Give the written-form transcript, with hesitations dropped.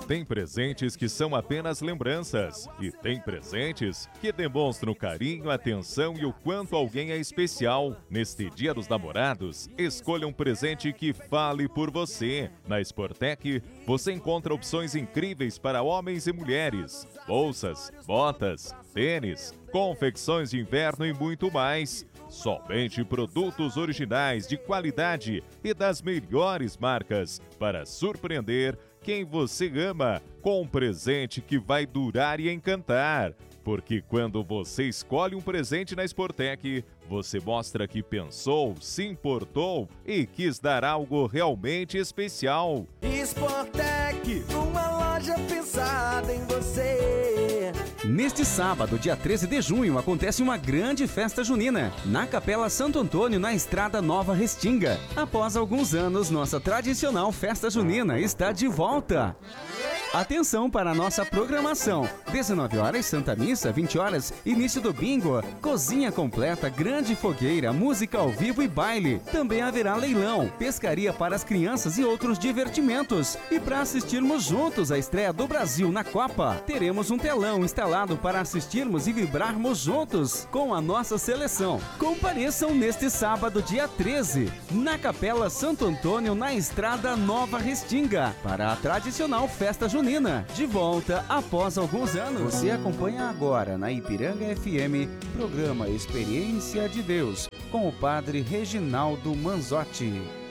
Tem presentes que são apenas lembranças e tem presentes que demonstram carinho, atenção e o quanto alguém é especial. Neste Dia dos Namorados, escolha um presente que fale por você. Na Sportec, você encontra opções incríveis para homens e mulheres: bolsas, botas, tênis, confecções de inverno e muito mais. Somente produtos originais de qualidade e das melhores marcas para surpreender quem você ama com um presente que vai durar e encantar. Porque quando você escolhe um presente na Sportec, você mostra que pensou, se importou e quis dar algo realmente especial. Sportec, uma loja pensada em você. Neste sábado, dia 13 de junho, acontece uma grande festa junina na Capela Santo Antônio, na Estrada Nova Restinga. Após alguns anos, nossa tradicional festa junina está de volta. Atenção para a nossa programação. 19 horas, Santa Missa, 20 horas, início do bingo, cozinha completa, grande fogueira, música ao vivo e baile. Também haverá leilão, pescaria para as crianças e outros divertimentos. E para assistirmos juntos a estreia do Brasil na Copa, teremos um telão instalado para assistirmos e vibrarmos juntos com a nossa seleção. Compareçam neste sábado, dia 13, na Capela Santo Antônio, na Estrada Nova Restinga, para a tradicional festa junina. De volta após alguns anos. Você acompanha agora na Ipiranga FM, programa Experiência de Deus, com o padre Reginaldo Manzotti.